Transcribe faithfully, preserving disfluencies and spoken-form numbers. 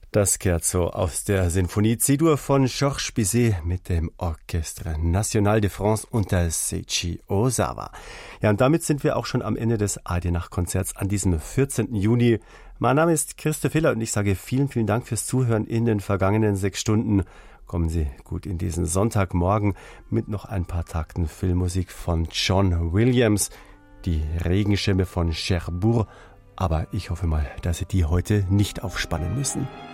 Das Scherzo aus der Sinfonie C-Dur von Georges Bizet mit dem Orchestre National de France unter Seiichi Ozawa. Ja, und damit sind wir auch schon am Ende des A R D-Nachtkonzerts an diesem vierzehnten Juni. Mein Name ist Christoph Hiller und ich sage vielen, vielen Dank fürs Zuhören in den vergangenen sechs Stunden. Kommen Sie gut in diesen Sonntagmorgen mit noch ein paar Takten Filmmusik von John Williams, die Regenschirme von Cherbourg. Aber ich hoffe mal, dass Sie die heute nicht aufspannen müssen.